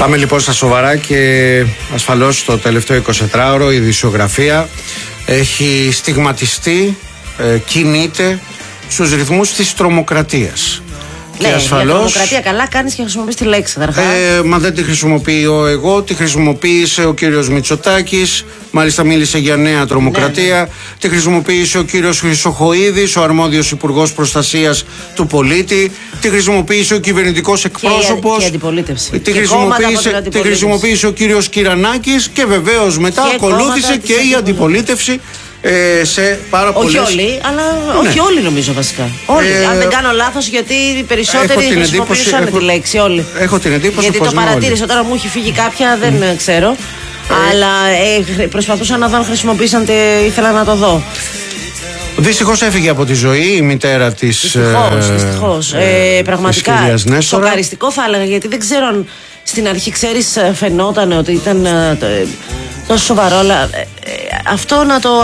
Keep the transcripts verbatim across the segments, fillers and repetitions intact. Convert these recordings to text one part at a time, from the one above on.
Πάμε λοιπόν στα σοβαρά και ασφαλώς το τελευταίο εικοσιτετράωρο η ειδησιογραφία έχει στιγματιστεί, ε, κινείται στους ρυθμούς της τρομοκρατίας. Ναι, και ασφαλώς, για τρομοκρατία καλά κάνεις και χρησιμοποιείς τη λέξη. Ε, μα δεν τη χρησιμοποιώ εγώ, τη χρησιμοποίησε ο κύριος Μητσοτάκης. Μάλιστα μίλησε για νέα τρομοκρατία. Ναι, ναι. Τη χρησιμοποίησε ο κύριος Χρυσοχοΐδης, ο αρμόδιος υπουργός προστασίας του πολίτη. Τη χρησιμοποίησε ο κυβερνητικός εκπρόσωπος. Και η αντιπολίτευση. Τη, χρησιμοποίησε, τη χρησιμοποίησε ο κύριος Κυρανάκης. Και βεβαίως μετά και ακολούθησε και η αντιπολίτευση. Ε, σε πάρα όχι πολλές... όλοι, αλλά ναι. όχι όλοι νομίζω βασικά. Όλοι. Ε, Αν δεν κάνω λάθος, γιατί οι περισσότεροι χρησιμοποιούσαν έχω... τη λέξη. Όλοι. Έχω την εντύπωση γιατί το παρατήρησα. Τώρα μου έχει φύγει κάποια, δεν mm. ξέρω. Ε, αλλά ε, προσπαθούσα να δω αν χρησιμοποίησαν, ήθελα να το δω. Δυστυχώς έφυγε από τη ζωή η μητέρα της. Δυστυχώς, δυστυχώς. Ε, ε, πραγματικά σοκαριστικό θα έλεγα, γιατί δεν ξέρω αν στην αρχή, ξέρεις, φαινόταν ότι ήταν το, τόσο σοβαρό, αλλά ε, αυτό να το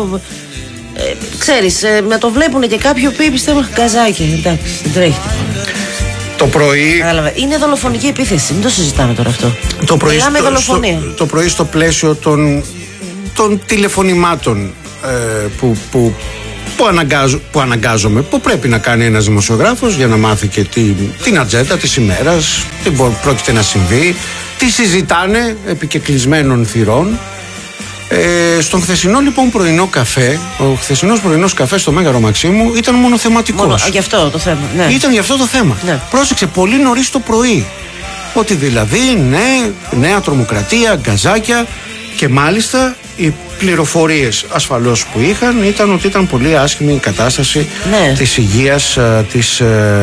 ε, ξέρεις, ε, να το βλέπουν και κάποιοι που πιστεύουν γκαζάκι, εντάξει, δεν τρέχει. Το πρωί. Είναι δολοφονική επίθεση, μην το συζητάμε τώρα αυτό. Το πρωί, Μιλάμε στο, δολοφονία. Στο, το πρωί στο πλαίσιο των, των τηλεφωνημάτων ε, που, που, που, αναγκάζω, που αναγκάζομαι, που πρέπει να κάνει ένας δημοσιογράφος για να μάθει και την, την ατζέντα της ημέρας, τι πρόκειται να συμβεί, τι συζητάνε επί και κλεισμένων θυρών. Ε, στον χθεσινό λοιπόν πρωινό καφέ, ο χθεσινός πρωινός καφέ στο Μέγαρο Μαξίμου ήταν μονοθεματικός. Μόνο γι' αυτό το θέμα. Ναι. Ήταν γι' αυτό το θέμα. Ναι. Πρόσεξε, πολύ νωρίς το πρωί. Ότι δηλαδή, ναι, νέα τρομοκρατία, γκαζάκια, και μάλιστα οι πληροφορίες ασφαλώς που είχαν ήταν ότι ήταν πολύ άσχημη η κατάσταση ναι. της υγείας της,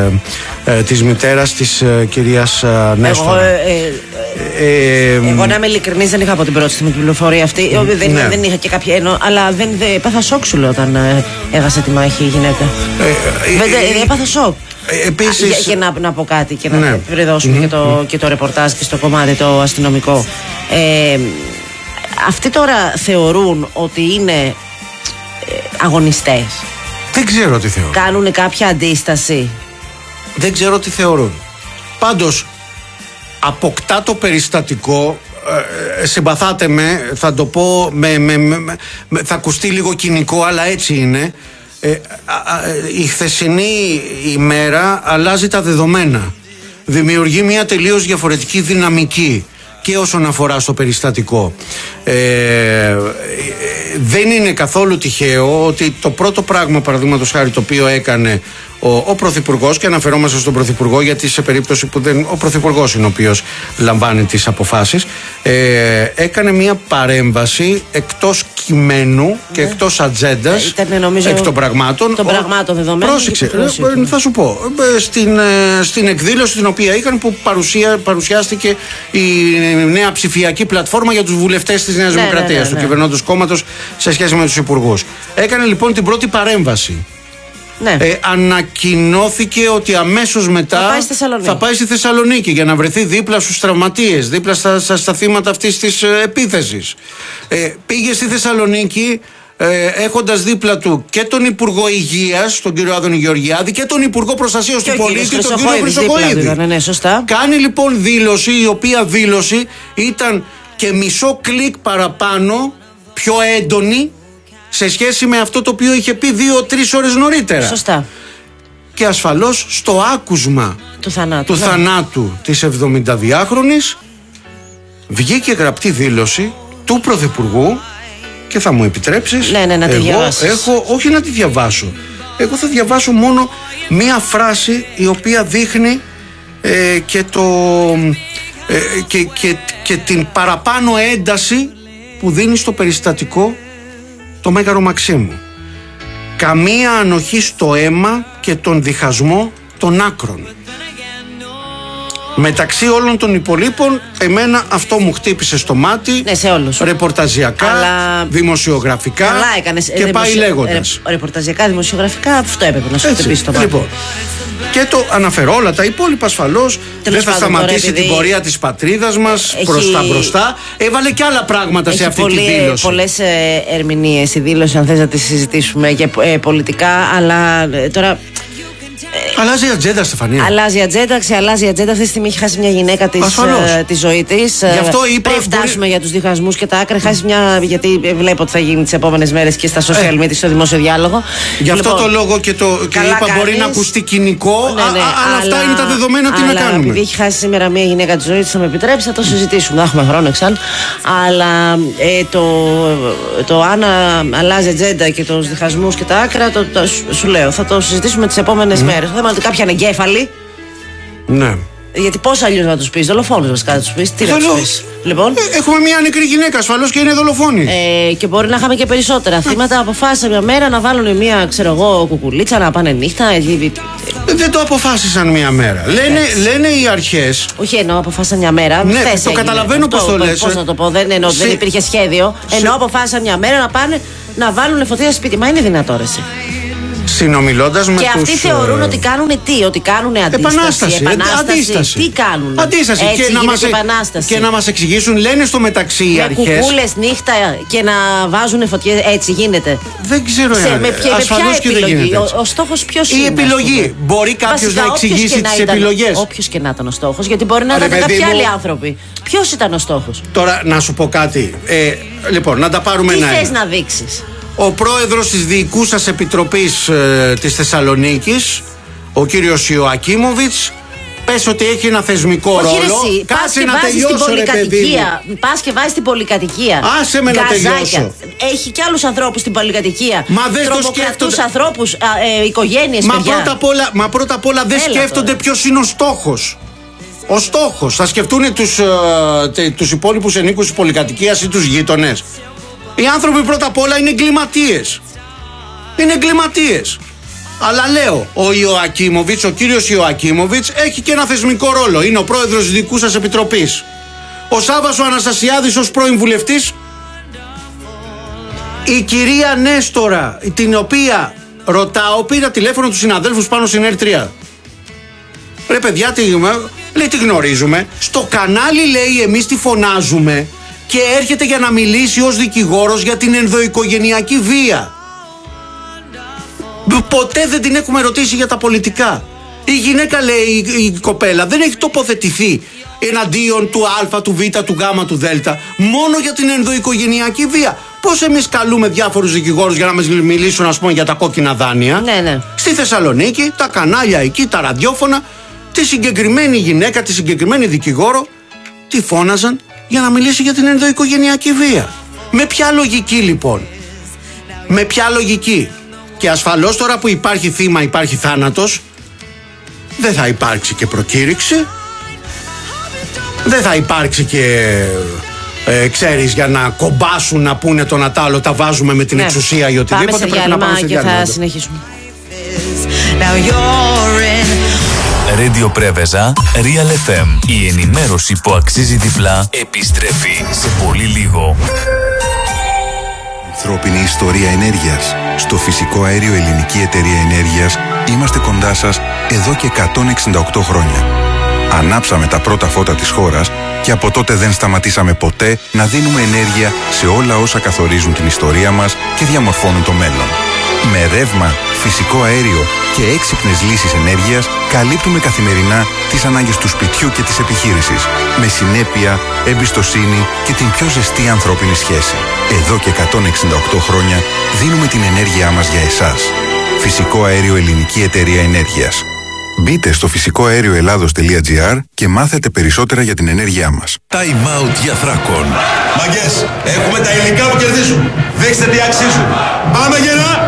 της μητέρας της ε, κυρίας Νέστορα. Εγώ, ε, ε, ε, εγώ να είμαι ειλικρινής, δεν είχα από την πρώτη στιγμή την πληροφορία αυτή. Ε, δεν, ναι. δεν είχα και κάποια έννοια, αλλά δεν έπαθα σοκ σου λέω όταν ε, έχασε τη μάχη η γυναίκα. Ε, ε, ε, έπαθα σοκ. Επίσης... Α, και να, να πω κάτι και να ναι. βρεδώσουμε mm-hmm. και, το, και το ρεπορτάζ και στο κομμάτι το αστυνομικό. Ε, Αυτοί τώρα θεωρούν ότι είναι ε, αγωνιστές. Δεν ξέρω τι θεωρούν. Κάνουν κάποια αντίσταση. Δεν ξέρω τι θεωρούν. Πάντως αποκτά το περιστατικό, ε, συμπαθάτε με, θα το πω, με, με, με, με, θα ακουστεί λίγο κοινικό, αλλά έτσι είναι. Ε, α, α, η χθεσινή ημέρα αλλάζει τα δεδομένα. Δημιουργεί μια τελείως διαφορετική δυναμική και όσον αφορά στο περιστατικό. Ε, ε, δεν είναι καθόλου τυχαίο ότι το πρώτο πράγμα, παραδείγματος χάρη, το οποίο έκανε ο, ο Πρωθυπουργός, και αναφερόμαστε στον Πρωθυπουργό γιατί σε περίπτωση που δεν, ο Πρωθυπουργός είναι ο οποίος λαμβάνει τις αποφάσεις, ε, έκανε μια παρέμβαση εκτός κειμένου ναι. και εκτός ατζέντας, εκ των πραγμάτων. Των πραγμάτων δεδομένων. Πρόσεξε, ε, θα σου πω, ε, στην, ε, στην εκδήλωση την οποία είχαν, που παρουσία, παρουσιάστηκε η νέα ψηφιακή πλατφόρμα για τους βουλευτές της Νέας ναι, Δημοκρατίας, ναι, ναι, ναι. του κυβερνώντος κόμματος, σε σχέση με τους υπουργούς. Έκανε λοιπόν την πρώτη παρέμβαση. Ναι. Ε, ανακοινώθηκε ότι αμέσως μετά θα πάει, στη θα πάει στη Θεσσαλονίκη για να βρεθεί δίπλα στους τραυματίες, δίπλα στα, στα, στα θύματα αυτής της ε, επίθεσης. Ε, πήγε στη Θεσσαλονίκη ε, έχοντας δίπλα του και τον Υπουργό Υγείας, τον κύριο Άδωνη Γεωργιάδη, και τον Υπουργό Προστασίας του Πολίτη, τον κύριο Χρυσοχοΐδη. Ναι, ναι, σωστά. Κάνει λοιπόν δήλωση, η οποία δήλωση ήταν και μισό κλικ παραπάνω πιο έντονη σε σχέση με αυτό το οποίο είχε πει δύο-τρεις ώρες νωρίτερα. Σωστά. Και ασφαλώς στο άκουσμα του θανάτου, του ναι. θανάτου της εβδομηνταδυάχρονης βγήκε γραπτή δήλωση του Πρωθυπουργού, και θα μου επιτρέψεις, ναι, ναι, να τη εγώ διαβάσεις. έχω, όχι να τη διαβάσω, εγώ θα διαβάσω μόνο μία φράση η οποία δείχνει ε, και, το, ε, και, και, και την παραπάνω ένταση που δίνει στο περιστατικό το Μέγαρο Μαξίμου. Καμία ανοχή στο αίμα και τον διχασμό των άκρων. Μεταξύ όλων των υπολείπων, εμένα αυτό μου χτύπησε στο μάτι. Ναι, σε όλους. Ρεπορταζιακά, αλλά... δημοσιογραφικά. Καλά έκανες. Και δημοσιο... πάει λέγοντας. Ρε, ρεπορταζιακά, δημοσιογραφικά, αυτό έπρεπε να σου χτυπήσει στο μάτι. Λοιπόν, και το αναφέρω όλα τα υπόλοιπα ασφαλώς. Δεν θα σταματήσει επειδή... την πορεία της πατρίδας μας έχει... προς τα μπροστά. Έβαλε και άλλα πράγματα έχει σε αυτή πολύ, τη δήλωση. Πολλές ε, ερμηνείες η δήλωση, αν θες να τη συζητήσουμε και ε, πολιτικά, αλλά ε, τώρα. Αλλάζει η ατζέντα, Στεφανία. Αλλάζει η ατζέντα, ξεαλλάζει η ατζέντα. Αυτή τη στιγμή έχει χάσει μια γυναίκα της, ε, τη ζωή της. Γι' αυτό είπα. Πριν φτάσουμε μπορεί... για τους διχασμούς και τα άκρα, χάσει μια. Γιατί βλέπω ότι θα γίνει τις επόμενες μέρες και στα social media, ε. στο δημόσιο διάλογο. Γι' αυτό λοιπόν, το λόγο και το και είπα κάνεις. Μπορεί να ακουστεί κοινικό, ναι, ναι, α, α, αλλά αυτά είναι τα δεδομένα. Τι να κάνουμε. Επειδή έχει χάσει σήμερα μια γυναίκα τη ζωή της, θα με επιτρέψει, θα το συζητήσουμε. Θα έχουμε χρόνο εξάλλου. Αλλά ε, το, το αν αλλάζει ατζέντα και τους διχασμούς και τα άκρα, το, το, σου λέω, θα το συζητήσουμε τις επόμενες mm. μέρες. Το θέμα είναι ότι κάποια εγκέφαλοι. Ναι. Γιατί πώς αλλιώς να τους πεις, δολοφόνους βασικά να τους πεις, τι να τους πεις. Λοιπόν, ε, έχουμε μια νεκρή γυναίκα ασφαλώς και είναι δολοφόνη. Ε, και μπορεί να είχαμε και περισσότερα θύματα. Αποφάσισαν μια μέρα να βάλουν μια, ξέρω εγώ, κουκουλίτσα να πάνε νύχτα. Ε, δεν το αποφάσισαν μια μέρα. Λένε, λένε οι αρχές. Όχι, εννοώ αποφάσισαν μια μέρα. Ναι, το καταλαβαίνω πώς το λες. Πώς να το πω, δεν εννοώ ότι σε... δεν υπήρχε σχέδιο. Σε... Εννοώ αποφάσισαν μια μέρα να πάνε να βάλουν φωτιά στο σπίτι. Μα είναι δυνατό, ρε. Συνομιλώντας με και τους... αυτοί θεωρούν ότι κάνουν τι, ότι κάνουν αντίσταση. Επανάσταση. επανάσταση. Αντίσταση. Τι κάνουν. Αντίσταση. Έτσι και, να μας, επανάσταση. και να μας εξηγήσουν, λένε στο μεταξύ οι αρχές. Με κουκούλες νύχτα και να βάζουν φωτιές, έτσι γίνεται. Δεν ξέρω. Σε, ε, με, ποια, με ποια επιλογή. Ο, ο στόχος ποιος η είναι. Η επιλογή. Μπορεί κάποιος να εξηγήσει τις επιλογές. Όποιος και να ήταν ο στόχος, γιατί μπορεί να ήταν κάποιοι άλλοι άνθρωποι. Ποιος ήταν ο στόχος. Τώρα να σου πω κάτι. Ε, λοιπόν, να τα πάρουμε ένα. Τι θες να δείξεις. Ο πρόεδρος της Διοικούσας Επιτροπής ε, της Θεσσαλονίκης, ο κύριος Ιωακίμοβιτς, πες ότι έχει ένα θεσμικό όχι, ρόλο. Εσύ, κάτσε να τελειώσω, ρε παιδί μου. Πας και βάζεις την πολυκατοικία. Άσε με να τελειώσω. Έχει και άλλους ανθρώπους στην πολυκατοικία. Μα δεν το σκέφτονται. ανθρώπους, ε, οικογένειες, μα παιδιά. Πρώτα απ' όλα, μα πρώτα απ' όλα δεν Έλα σκέφτονται τώρα. Ποιος είναι ο στόχος. Ο στόχος. Θα σκεφτούν τους, ε, τους υπόλοιπους ενίκους της πολυκατοικίας ή τους γείτονες. Οι άνθρωποι πρώτα απ' όλα είναι εγκληματίες. Είναι εγκληματίες. Αλλά λέω, ο Ιωακίμοβιτς, ο κύριος Ιωακίμοβιτς έχει και ένα θεσμικό ρόλο. Είναι ο πρόεδρος της Διοικούσας Επιτροπής. Ο Σάββας ο Αναστασιάδης ως πρώην βουλευτής. Η κυρία Νέστορα, την οποία ρωτάω, πήρα τηλέφωνο του συναδέλφους πάνω στην Ερ τρία. Ρε παιδιά, τι, λέει, τη γνωρίζουμε. Στο κανάλι λέει εμείς τη φωνάζουμε. Και έρχεται για να μιλήσει ως δικηγόρος για την ενδοοικογενειακή βία. Ποτέ δεν την έχουμε ρωτήσει για τα πολιτικά. Η γυναίκα, λέει, η, η κοπέλα, δεν έχει τοποθετηθεί εναντίον του Α, του Β, του Γ, του Δ, μόνο για την ενδοοικογενειακή βία. Πώς εμείς καλούμε διάφορους δικηγόρους για να μας μιλήσουν, ας πούμε, για τα κόκκινα δάνεια. Ναι, ναι. Στη Θεσσαλονίκη, τα κανάλια εκεί, τα ραδιόφωνα, τη συγκεκριμένη γυναίκα, τη συγκεκριμένη δικηγόρο, τη φώναζαν για να μιλήσει για την ενδοοικογενειακή βία. Με ποια λογική λοιπόν? Με ποια λογική? Και ασφαλώς τώρα που υπάρχει θύμα, υπάρχει θάνατος, δεν θα υπάρξει και προκήρυξη, δεν θα υπάρξει και ε, ξέρεις, για να κομπάσουν, να πούνε τον Ατάλο τα βάζουμε με την ναι. εξουσία ή οτιδήποτε. Πάμε σε πρέπει διάλειμμα να πάμε σε και διάλειμμα. θα συνεχίσουμε. Radio Πρέβεζα, Real εφ εμ. Η ενημέρωση που αξίζει διπλά επιστρέφει σε πολύ λίγο. Ανθρώπινη ιστορία ενέργειας. Στο φυσικό αέριο Ελληνική Εταιρεία Ενέργειας είμαστε κοντά σας εδώ και εκατόν εξήντα οκτώ χρόνια. Ανάψαμε τα πρώτα φώτα της χώρας και από τότε δεν σταματήσαμε ποτέ να δίνουμε ενέργεια σε όλα όσα καθορίζουν την ιστορία μας και διαμορφώνουν το μέλλον. Με ρεύμα, φυσικό αέριο και έξυπνες λύσεις ενέργειας καλύπτουμε καθημερινά τις ανάγκες του σπιτιού και της επιχείρησης, με συνέπεια, εμπιστοσύνη και την πιο ζεστή ανθρώπινη σχέση. Εδώ και εκατόν εξήντα οκτώ χρόνια δίνουμε την ενέργειά μας για εσάς. Φυσικό αέριο Ελληνική Εταιρεία Ενέργειας. Μπείτε στο φυσικό αέριο ελλάδος τελεία τζι άρ και μάθετε περισσότερα για την ενέργειά μας. Time out για Θράκον. Μαγκές, έχουμε τα υλικά που κερδίζουν. Δείξτε τι αξίζουν. Πάμε γερά!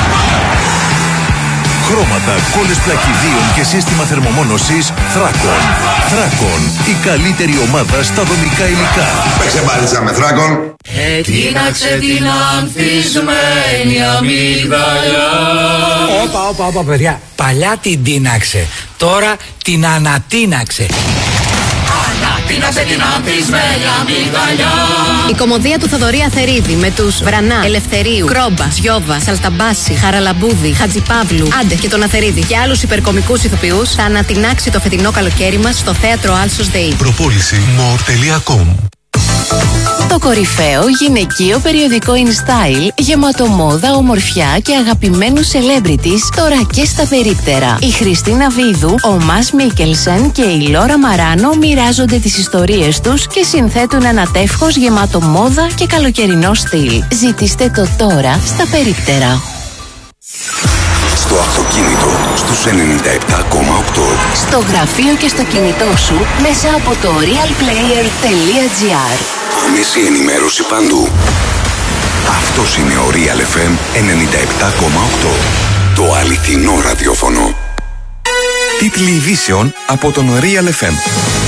Χρώματα, κόλλες πλακιδίων και σύστημα θερμομόνωσης Θράκον. Θράκον, η καλύτερη ομάδα στα δομικά υλικά. Παίξε μπάλιτσα με Θράκον. Ετίναξε την ανθισμένη αμύγδαλια. Όπα, όπα, όπα, παιδιά. Παλιά την τίναξε, τώρα την ανατίναξε. Ανατίναξε την ανθισμένη αμύγδαλια. Η κωμωδία του Θοδωρή Αθερίδη με τους Βρανά, Ελευθερίου, Κρόμπα, Σιώβα, Σαλταμπάση, Χαραλαμπούδη, Χατζιπαύλου, Άντε και τον Αθερίδη και άλλους υπερκομικούς ηθοποιούς θα ανατινάξει το φετινό καλοκαίρι μας στο θέατρο Άλσος ΔΕΗ. Προπόληση more τελεία com. Το κορυφαίο γυναικείο περιοδικό InStyle, γεμάτο μόδα, ομορφιά και αγαπημένους celebrities, τώρα και στα περίπτερα. Η Χριστίνα Βίδου, ο Μας Μίκελσεν και η Λόρα Μαράνο μοιράζονται τις ιστορίες τους και συνθέτουν ένα τεύχος γεμάτο μόδα και καλοκαιρινό στυλ. Ζητήστε το τώρα στα περίπτερα. Στο αυτοκίνητο, στους ενενήντα επτά κόμμα οκτώ. Στο γραφείο και στο κινητό σου, μέσα από το realplayer.gr. Άμεση ενημέρωση παντού. Αυτός είναι ο Real εφ εμ ενενήντα επτά κόμμα οκτώ. Το αληθινό ραδιόφωνο. Τίτλοι ειδήσεων από τον Real εφ εμ.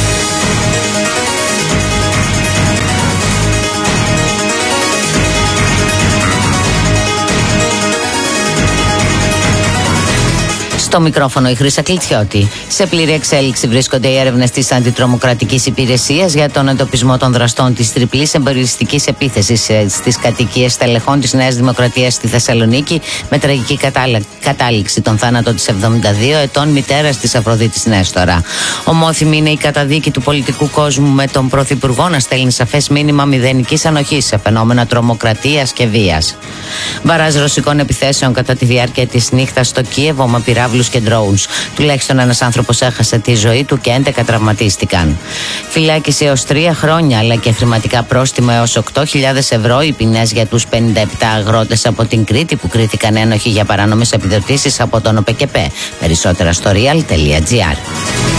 Στο μικρόφωνο η Χρύσα Κλητσιώτη. Σε πλήρη εξέλιξη βρίσκονται οι έρευνες της Αντιτρομοκρατικής Υπηρεσίας για τον εντοπισμό των δραστών της τριπλής εμπεριστικής επίθεσης στις κατοικίες στελεχών της Νέας Δημοκρατίας στη Θεσσαλονίκη, με τραγική κατάληξη τον θάνατο της εβδομήντα δύο ετών μητέρας της Αφροδίτης Νέστορα. Ομόθυμη είναι η καταδίκη του πολιτικού κόσμου, με τον Πρωθυπουργό να στέλνει σαφές μήνυμα μηδενικής ανοχής σε φαινόμενα τρομοκρατίας και βίας. Μπαράζ ρωσικών επιθέσεων κατά τη διάρκεια της νύχτας στο Κίεβο με πυράβλους και drones. Τουλάχιστον ένας άνθρωπος έχασε τη ζωή του και έντεκα τραυματίστηκαν. Φυλάκιση έως τρία χρόνια, αλλά και χρηματικά πρόστιμα έως οκτώ χιλιάδες ευρώ οι ποινές για τους πενήντα επτά αγρότες από την Κρήτη που κρίθηκαν ένοχοι για παράνομες επιδοτήσεις από τον ΟΠΕΚΕΠΕ. Περισσότερα στο real.gr.